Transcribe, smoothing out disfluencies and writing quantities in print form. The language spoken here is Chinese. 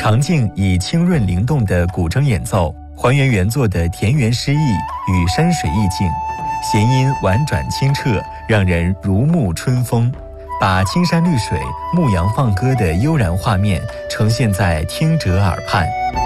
常静以清润灵动的古筝演奏，还原原作的田园诗意与山水意境，弦音婉转清澈，让人如沐春风，把青山绿水、牧羊放歌的悠然画面呈现在听者耳畔。